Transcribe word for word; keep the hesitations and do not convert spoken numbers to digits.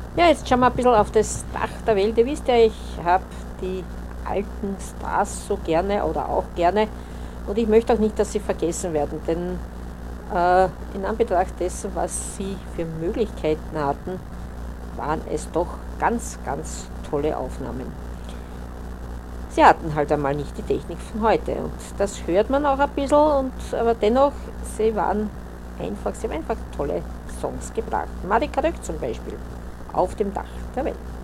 Ja, jetzt schauen wir ein bisschen auf das Dach der Welt. Ihr wisst ja, ich habe die alten Stars so gerne oder auch gerne und ich möchte auch nicht, dass sie vergessen werden, denn äh, in Anbetracht dessen, was sie für Möglichkeiten hatten, waren es doch ganz, ganz tolle Aufnahmen. Sie hatten halt einmal nicht die Technik von heute und das hört man auch ein bisschen, und, aber dennoch, sie waren einfach, sie haben einfach tolle Songs gebracht. Marika Röck zum Beispiel, auf dem Dach der Welt.